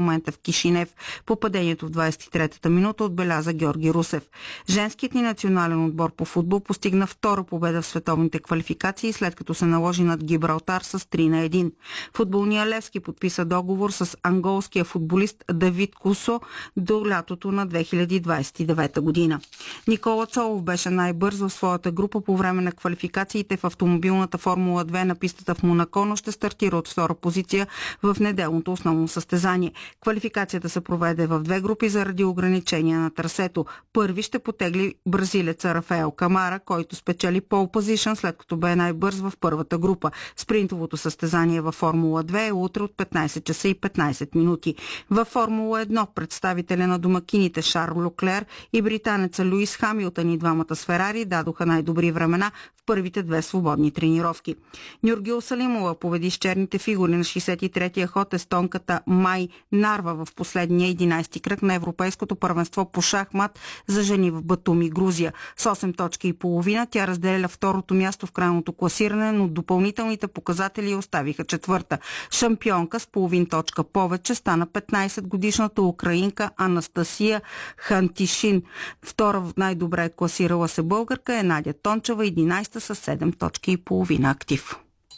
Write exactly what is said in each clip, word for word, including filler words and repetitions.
момента в Кишинев. Попадението в двадесет и третата минута отбеляза Георги Русев. Женският ни национален отбор по футбол постигна втора победа в световните квалификации, след като се наложи над Гибралтар с три на едно. Футболният Левски подписа договор с анголския футболист Давид Кусо до лятото на две хиляди двадесет и девета година. Никола Цолов беше най-бърз в своята група по време на квалификациите в автомобилната Формула две на пистата в Монако, но ще стартира от втора позиция в неделното основно състезание. Квалификацията се проведе в две групи заради ограничения на трасето. Първи ще потегли бразилеца Рафаел Камара, който спечели пол позишън, след като бе най-бърз в първата група. Спринтовото състезание във Формула две е утре от петнадесет часа и петнадесет минути. Във Формула едно представителя на домакините Шарл Леклер и британеца Луис Хамилтън и двамата с Ферари дадоха най-добри времена в първите две свободни тренировки. Нюргюл Салимова победи с черните фигури на шейсет и третия ход естонката Май Нарва в последния единадесети кръг на Европейското първенство по шахмат за жени в Батуми, Грузия. С осем точки и половина тя разделя второто място в крайното класиране, но допълнителните показатели оставиха четвърта. Шампионка с половин точка повече стана петнадесетгодишната украинка Анастасия Хантишин. Втора в най-добре класирала се българка е Надя Тончева, единадесета с седем точки и половина актив.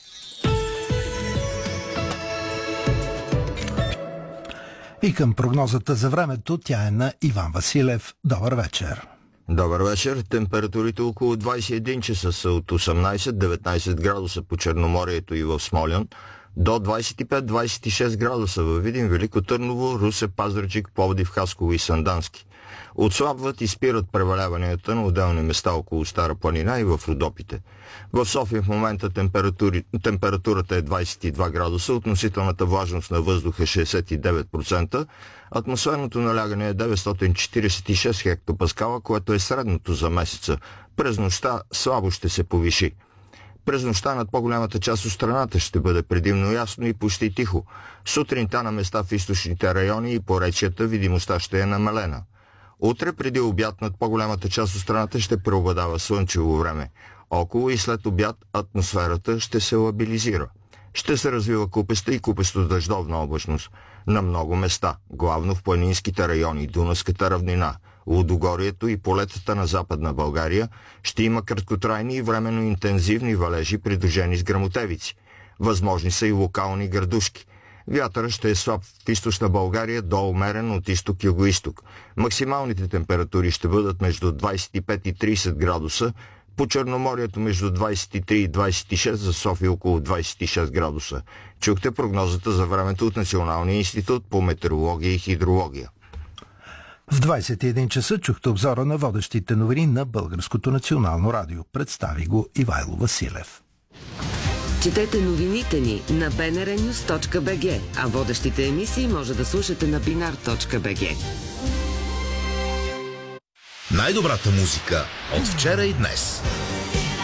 И към прогнозата за времето, тя е на Иван Василев. Добър вечер. Добър вечер. Температурите около двадесет и един часа са от осемнадесет до деветнадесет градуса по Черноморието и в Смолян, до двадесет и пет до двадесет и шест градуса във Видин, Велико Търново, Русе, Пазарджик, Пловдив, Хасково и Сандански. Отслабват и спират преваляванията на отделни места около Стара планина и в Родопите. В София в момента температурата е двадесет и два градуса, относителната влажност на въздуха е шейсет и девет процента, атмосферното налягане е деветстотин четиридесет и шест хектопаскала, което е средното за месеца. През нощта слабо ще се повиши. През нощта над по-голямата част от страната ще бъде предимно ясно и почти тихо. Сутринта на места в източните райони и поречията видимостта ще е намалена. Утре преди обяд над по-голямата част от страната ще преобладава слънчево време. Около и след обяд атмосферата ще се лабилизира. Ще се развива купеста и купесто-дъждовна облачност. На много места, главно в планинските райони, Дунавската равнина, Лудогорието и полетата на Западна България, ще има краткотрайни и временно интензивни валежи, придружени с гръмотевици. Възможни са и локални градушки. Вятърът ще е слаб в източна България до умерен от изток-югоизток. Максималните температури ще бъдат между двадесет и пет и тридесет градуса, по Черноморието между двадесет и три и двадесет и шест, за София около двадесет и шест градуса. Чухте прогнозата за времето от Националния институт по метеорология и хидрология. В двадесет и един часа чухте обзора на водещите новини на Българското национално радио. Представи го Ивайло Василев. Четете новините ни на би ен ар нюз точка би джи, а водещите емисии може да слушате на бинар точка би джи. Най-добрата музика от вчера и днес.